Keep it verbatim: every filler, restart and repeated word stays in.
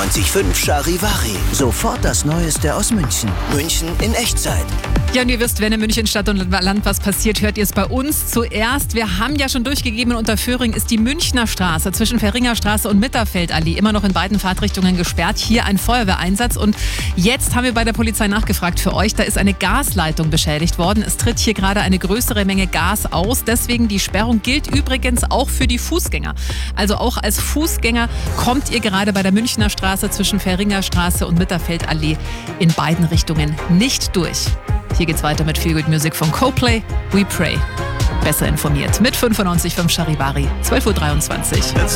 fünfundneunzig Komma fünf Charivari. Sofort das Neueste aus München. München in Echtzeit. Ja, und ihr wisst, wenn in München Stadt und Land was passiert, hört ihr es bei uns zuerst. Wir haben ja schon durchgegeben, in Unterföhring ist die Münchner Straße zwischen Fähringer Straße und Mitterfeldallee immer noch in beiden Fahrtrichtungen gesperrt. Hier ein Feuerwehreinsatz. Und jetzt haben wir bei der Polizei nachgefragt für euch. Da ist eine Gasleitung beschädigt worden. Es tritt hier gerade eine größere Menge Gas aus. Deswegen die Sperrung gilt übrigens auch für die Fußgänger. Also auch als Fußgänger kommt ihr gerade bei der Münchner Straße zwischen Fähringer Straße und Mitterfeldallee in beiden Richtungen nicht durch. Hier geht's weiter mit Feel Good Music von Coldplay, We Pray. Besser informiert mit fünfundneunzig Komma fünf Charivari, zwölf Uhr dreiundzwanzig.